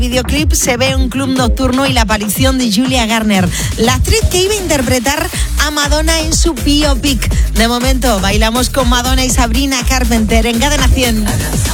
videoclip se ve un club nocturno y la aparición de Julia Garner, la actriz que iba a interpretar a Madonna en su biopic. De momento, bailamos con Madonna y Sabrina Carpenter en Cadena 100.